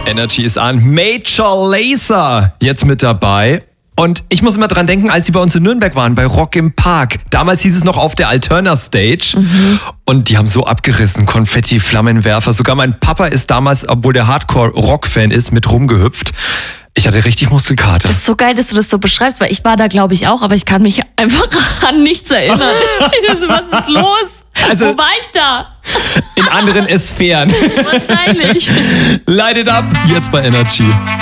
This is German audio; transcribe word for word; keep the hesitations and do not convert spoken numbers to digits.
Energy ist an. Major Lazer jetzt mit dabei. Und ich muss immer dran denken, als die bei uns in Nürnberg waren, bei Rock im Park. Damals hieß es noch auf der Alterna Stage. Mhm. Und die haben so abgerissen, Konfetti, Flammenwerfer. Sogar mein Papa ist damals, obwohl der Hardcore-Rock-Fan ist, mit rumgehüpft. Ich hatte richtig Muskelkater. Das ist so geil, dass du das so beschreibst, weil ich war da, glaube ich, auch, aber ich kann mich einfach an nichts erinnern. Also, was ist los? Also, wo war ich da? In anderen Sphären. Wahrscheinlich. Light it up, jetzt bei Energy.